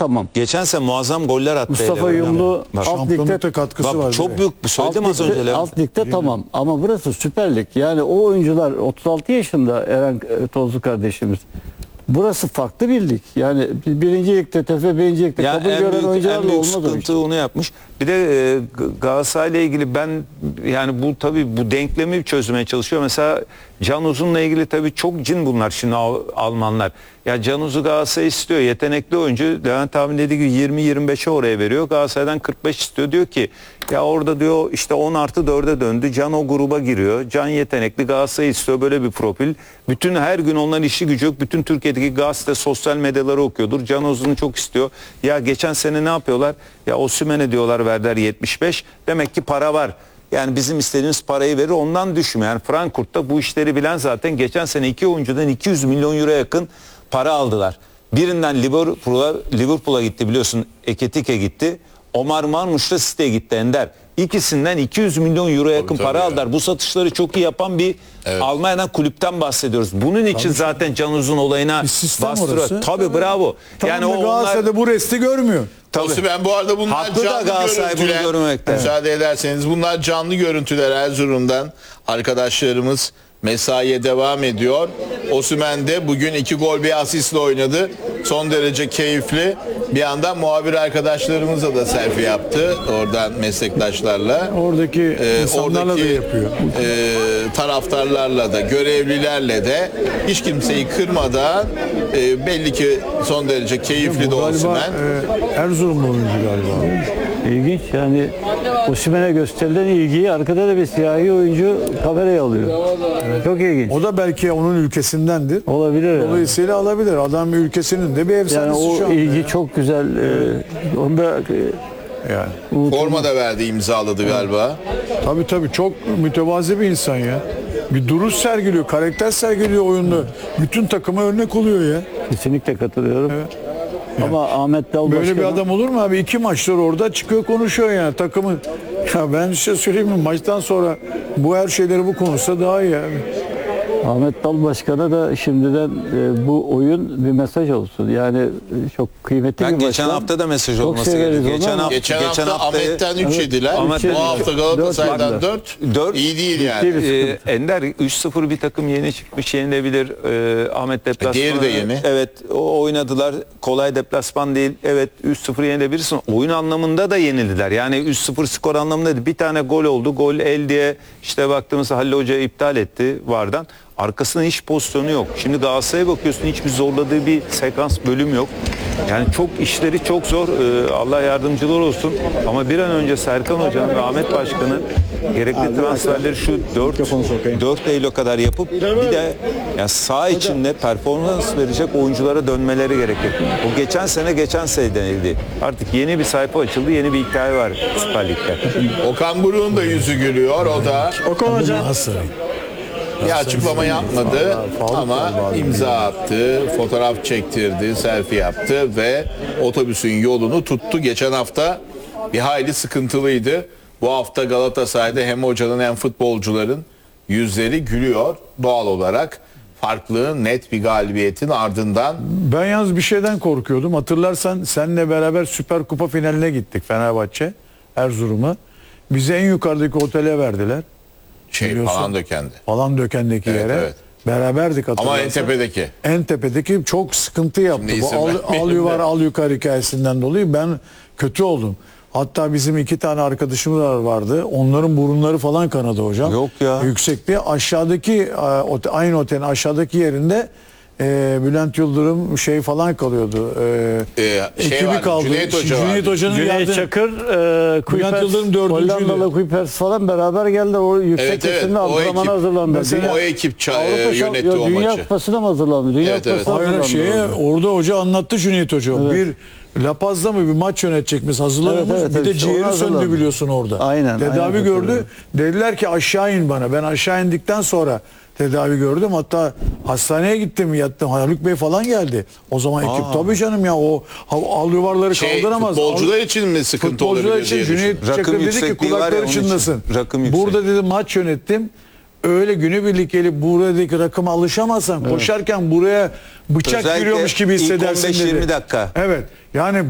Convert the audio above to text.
tamam. Geçen sene muazzam goller attı. Mustafa Yumlu Bak, alt ligde Şampiyonlukta katkısı var. çok büyük. Söyledim az önce. Levent. alt ligde tamam ama burası Süper Lig. Yani o oyuncular 36 yaşında Eren Tozlu kardeşimiz. Burası farklı bir lig. Yani birinci ligde, birinci ligde Ya kabul en gören büyük oyuncularla olmaz o sıkıntı işte. onu yapmış. Bir de Galatasaray'la ilgili ben yani bu tabii bu denklemi çözmeye çalışıyor. Mesela Can Uzun'la ilgili tabii çok cin bunlar şimdi Almanlar. Ya Can Uzun Galatasaray istiyor. Yetenekli oyuncu. Levent abi dediği gibi 20-25'e oraya veriyor. Galatasaray'dan 45 istiyor. Diyor ki ya orada diyor işte 10+4'e döndü. Can o gruba giriyor. Can yetenekli, Galatasaray istiyor böyle bir profil. Bütün her gün onların işi gücü yok. Bütün Türkiye'deki gazete, sosyal medyaları okuyordur. Can Uzun'u çok istiyor. Ya geçen sene ne yapıyorlar? Ya Osimhen'e diyorlar verdiler 75. Demek ki para var. Yani bizim istediğimiz parayı verir, ondan düşmüyor. Yani Frankfurt'ta bu işleri bilen zaten geçen sene 2 oyuncudan 200 milyon euro yakın para aldılar. Birinden Liverpool'a gitti biliyorsun, Ekitike gitti. Omar Marmuş da City'ye gitti Ender. İkisinden 200 milyon euro yakın para aldılar. Bu satışları çok iyi yapan bir Almanya'dan kulüpten bahsediyoruz. Bunun için zaten Can Uzun olayına bastırıyor. Tabii bravo. Yani o Galatasaray'da bu resti görmüyor. Tabii. Ben bu arada bunlar haklı da Galatasaray bunu görmekte. Müsaade ederseniz bunlar canlı görüntüler Erzurum'dan. Arkadaşlarımız mesaiye devam ediyor. Osimhen de bugün 2 gol bir asistle oynadı. Son derece keyifli. Bir yandan muhabir arkadaşlarımızla da selfie yaptı. Oradan meslektaşlarla. Oradaki insanlarla da yapıyor. Taraftarlarla da, görevlilerle de hiç kimseyi kırmadan belli ki son derece keyifli de Osimhen. Erzurumlu oyuncu galiba. İlginç yani Osimhen'e gösterilen ilgiyi arkada da bir siyahi oyuncu kameraya alıyor. Çok ilginç. O da belki onun ülkesindendir. Olabilir. Yani. Dolayısıyla alabilir. Adam ülkesinin de bir efsanesi Yani şu o anda. ilgi çok güzel. Onda Yani. Forma da verdi, imzaladı galiba. Tabii çok mütevazi bir insan ya. Bir duruş sergiliyor, karakter sergiliyor oyunda. Bütün takıma örnek oluyor ya. kesinlikle katılıyorum. Evet. Ama Ahmet Dal Böyle bir Başkan'a- adam olur mu abi? 2 maçlar orada çıkıyor konuşuyor yani takımın. Ya ben bir şey söyleyeyim mi? Maçtan sonra bu her şeyleri bu konuşsa daha iyi abi. Ahmet Dal Başkan'a da şimdiden bu oyun bir mesaj olsun. Yani çok kıymetli Ben bir başkan. geçen hafta da mesaj Çok olması severiz gerekiyor. onu ama- Geçen hafta Ahmet'ten 3 yediler. üç yediler. Bu hafta Galatasaray'dan 4. 4. İyi değil yani. bir sıkıntı. Ender 3-0 bir takım yeni çıkmış, yenilebilir. Ahmet deplasmanı. Diğeri de yeni. Evet, o oynadılar. Kolay deplasman değil. Evet, 3-0 yenilebilirsin. Oyun anlamında da yenildiler. Yani 3-0 skor anlamında değil. Bir tane gol oldu. Gol el diye işte baktığımızda Halil Hoca iptal etti VAR'dan. Arkasında hiç pozisyonu yok. Şimdi Galatasaray'a bakıyorsun, hiçbir zorladığı bir sekans, bölüm yok. Yani çok işleri çok zor. Allah yardımcılar olsun. Ama bir an önce Serkan Hoca'nın ve Ahmet Başkan'ın gerekli transferleri şu 4 Eylül'e kadar yapıp bir de yani saha içinde performans verecek oyunculara dönmeleri gerekir. O geçen sene denildi. Artık yeni bir sayfa açıldı, yeni bir hikaye var Süper Lig'de. Okan Buruk'un da yüzü gülüyor. O da Okan Hoca. bir açıklama yapmadı ama imza attı, fotoğraf çektirdi, selfie yaptı ve otobüsün yolunu tuttu. Geçen hafta bir hayli sıkıntılıydı. Bu hafta Galatasaray'da hem hocanın hem futbolcuların yüzleri gülüyor doğal olarak. Farklı, net bir galibiyetin ardından. Ben yalnız bir şeyden korkuyordum. Hatırlarsan seninle beraber Süper Kupa finaline gittik Fenerbahçe, Erzurum'a. Bizi en yukarıdaki otele verdiler. Biliyorsun. Palandöken'deki Evet, yere. evet. Beraberdik hatırlarsan. Ama en tepedeki. En tepedeki çok sıkıntı yaptı. Şimdi Bu isim al vermeyelim yuvar de. al yukarı hikayesinden dolayı ben kötü oldum. Hatta bizim 2 tane arkadaşımız vardı. Onların burunları falan kanadı hocam. Yok ya. Yüksekte aşağıdaki aynı otelin aşağıdaki yerinde Bülent Yıldırım falan kalıyordu. Ekibi vardı, kaldı. Cüneyt Hoca vardı. Hoca'nın Cüneyt yardım- Çakır, Kuipers, Yıldırım dördüncüydü. Hollandalı Kuipers falan beraber geldi. O yüksek Evet, kesimde o antrenmana ekip. hazırlandı. Mesela O ekip Avrupa yönetti o Dünya maçı. Kupası'na mı hazırlandı? Dünya Evet, evet. Kupası'na Aynen hazırlandı. orada hoca anlattı Cüneyt Hoca. Bir La Paz'da mı bir maç yönetecekmiş hazırlanmış. Evet, bir de işte ciğeri onu söndü hazırlandı. biliyorsun orada. Aynen, Tedavi aynen, gördü. hatırlıyorum. Dediler ki aşağı in bana. Ben aşağı indikten sonra tedavi gördüm. Hatta hastaneye gittim yattım. Haluk Bey falan geldi. O zaman ekip tabii canım ya o al yuvarları kaldıramaz. Futbolcular için mi sıkıntı Futbolcular olabilir için diye Cüneyt Rakım Çakır dedi ki yüksekliği var ya, kulakları onun için. çınlasın. Rakım yüksek. Burada dedi maç yönettim. Öyle günübirlik gelip buradaki rakıma alışamazsan koşarken buraya bıçak Özellikle giriyormuş gibi ilk hissedersin dedi. 15-20 dakika. Evet. Yani